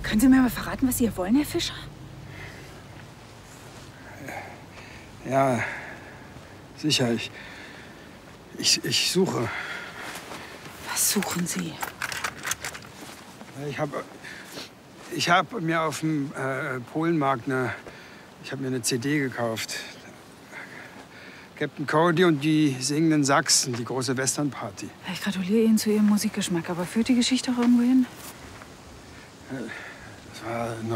Können Sie mir mal verraten, was Sie hier wollen, Herr Fischer? Ja, sicher. Ich suche. Was suchen Sie? Ich habe mir auf dem Polenmarkt eine CD gekauft. Captain Cody und die singenden Sachsen, die große Westernparty. Ich gratuliere Ihnen zu Ihrem Musikgeschmack, aber führt die Geschichte auch irgendwo hin? Das war